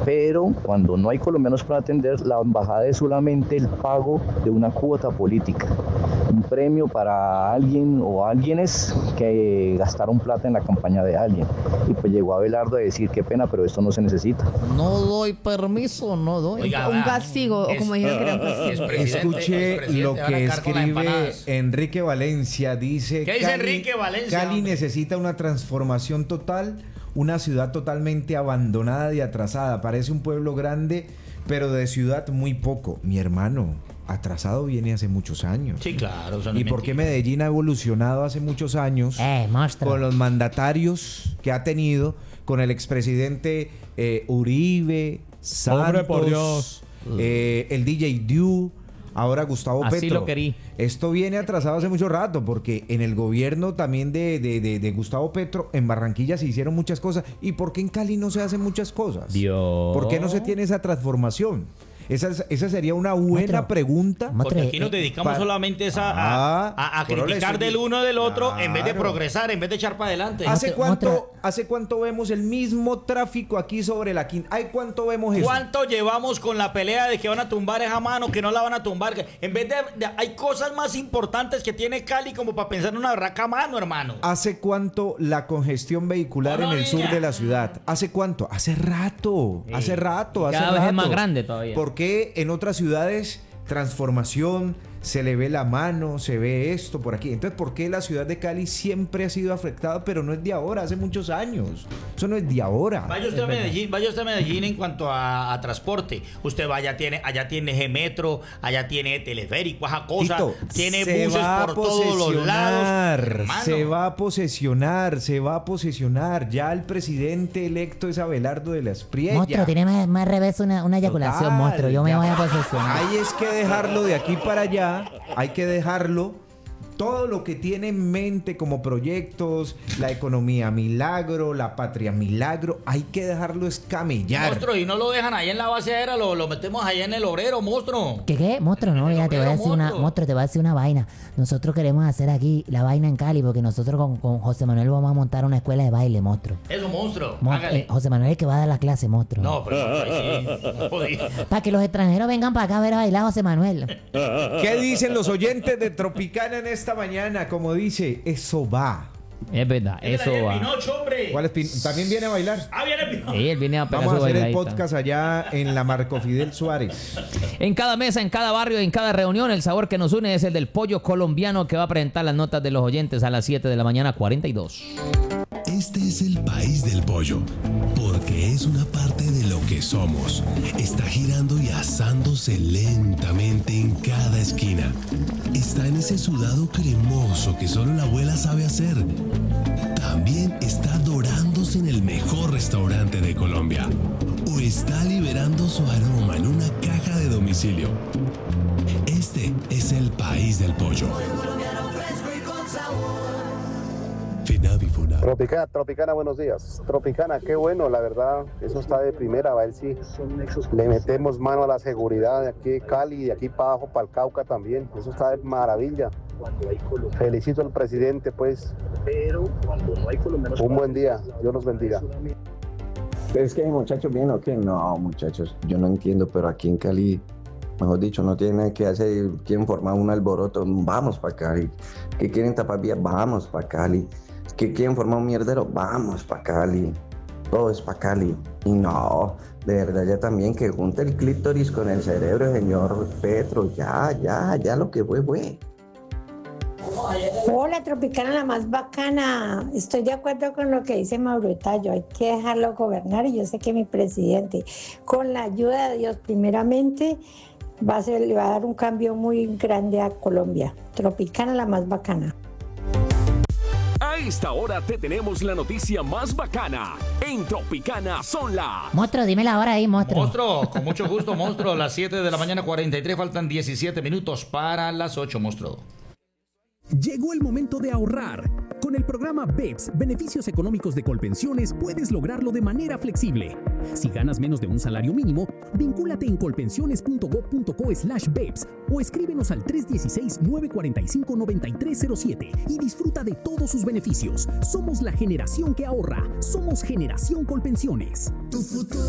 pero cuando no hay colombianos para atender, la embajada es solamente el pago de una cuota política, un premio para alguien o alguienes que gastaron plata en la campaña de alguien. Y pues llegó Abelardo a decir, qué pena, pero esto no se necesita. No doy permiso, no doy. Oiga, un castigo, o como dijeron que era un castigo. Escuche lo que escribe Enrique Valencia. Dice, ¿qué dice Enrique Valencia? Cali necesita una transformación total, una ciudad totalmente abandonada y atrasada. Parece un pueblo grande, pero de ciudad muy poco. Mi hermano, atrasado viene hace muchos años. Sí, claro. ¿Y por qué Medellín ha evolucionado hace muchos años con los mandatarios que ha tenido, con el expresidente Uribe, Santos, hombre, por Dios, el DJ Diu, ahora Gustavo Así Petro? lo querí. Esto viene atrasado hace mucho rato, porque en el gobierno también de Gustavo Petro, en Barranquilla se hicieron muchas cosas. ¿Y por qué en Cali no se hacen muchas cosas? Dios. ¿Por qué no se tiene esa transformación? Esa sería una buena pregunta. Porque aquí nos dedicamos solamente a criticar del uno del otro, claro, en vez de progresar, en vez de echar para adelante. ¿Hace cuánto vemos el mismo tráfico aquí sobre la quinta? ¿Ay, cuánto vemos eso? ¿Cuánto llevamos con la pelea de que van a tumbar esa mano, que no la van a tumbar? En vez de hay cosas más importantes que tiene Cali como para pensar en una barraca mano, hermano. ¿Hace cuánto la congestión vehicular en el sur de la ciudad? ¿Hace cuánto? Hace rato. Sí. Hace rato. Cada vez es más grande todavía. ¿Por qué en otras ciudades transformación, se le ve la mano, se ve esto por aquí? Entonces, ¿por qué la ciudad de Cali siempre ha sido afectada, pero no es de ahora, hace muchos años? Eso no es de ahora. Vaya usted a Medellín en cuanto a transporte. Usted allá tiene G-Metro, allá tiene teleférico, esa cosa. Tito, tiene buses por todos los lados. Hermano. Se va a posesionar. Ya el presidente electo es Abelardo de la Espriella. Monstruo, tiene más revés una eyaculación, Total, monstruo. Yo me voy a posesionar. Ahí es que dejarlo de aquí para allá, hay que dejarlo. Todo lo que tiene en mente como proyectos, la economía milagro, la patria milagro, hay que dejarlo escamellar. Monstruo, y no lo dejan ahí en la base aérea, lo metemos ahí en el obrero, monstruo. ¿Qué? Monstruo, no, ya te voy a decir una vaina. Nosotros queremos hacer aquí la vaina en Cali, porque nosotros con José Manuel vamos a montar una escuela de baile, monstruo. Eso, monstruo. José Manuel es el que va a dar la clase, monstruo. No, pero sí. Para que los extranjeros vengan para acá a ver a bailar a José Manuel. ¿Qué dicen los oyentes de Tropicana en esta mañana? Como dice, eso va. Es verdad, eso va. Pinocho, hombre. ¿Cuál es ¿También viene a bailar? Viene Pinocho. Sí, él viene a pegar. Vamos a hacer el bailadita. podcast allá en la Marco Fidel Suárez. En cada mesa, en cada barrio, en cada reunión, el sabor que nos une es el del pollo colombiano, que va a presentar las notas de los oyentes a las 7 de la mañana, 42. Este es el país del pollo, porque es una parte de lo que somos. Está girando y asándose lentamente en cada esquina. Está en ese sudado cremoso que solo la abuela sabe hacer. También está dorándose en el mejor restaurante de Colombia. O está liberando su aroma en una caja de domicilio. Este es el país del pollo. Finavifuna. Tropicana, buenos días. Tropicana, qué bueno, la verdad, eso está de primera, a ver si le metemos mano a la seguridad de aquí de Cali, de aquí para abajo, para el Cauca también, eso está de maravilla. Felicito al presidente, pues. Un buen día, Dios los bendiga. ¿Es que hay muchachos bien o qué? No, muchachos, yo no entiendo, pero aquí en Cali, mejor dicho, no tiene que hacer, quieren formar un alboroto, vamos para Cali. Que quieren tapar vías, vamos para Cali. Que quieren formar un mierdero, vamos para Cali. Todo es para Cali. Y no, de verdad, ya también que junte el clítoris con el cerebro, señor Petro. Ya lo que fue. Hola, Tropicana, la más bacana. Estoy de acuerdo con lo que dice Mauro Tallo. Hay que dejarlo gobernar, y yo sé que mi presidente, con la ayuda de Dios primeramente, le va a dar un cambio muy grande a Colombia. Tropicana, la más bacana. A esta hora te tenemos la noticia más bacana. En Tropicana son las... Monstruo, dime la hora ahí, monstruo. Monstruo, con mucho gusto, monstruo. Las 7 de la mañana, 43, faltan 17 minutos para las 8, monstruo. Llegó el momento de ahorrar. Con el programa BEPS, Beneficios Económicos de Colpensiones, puedes lograrlo de manera flexible. Si ganas menos de un salario mínimo, vincúlate en colpensiones.gov.co/BEPS o escríbenos al 316-945-9307 y disfruta de todos sus beneficios. Somos la generación que ahorra. Somos Generación Colpensiones.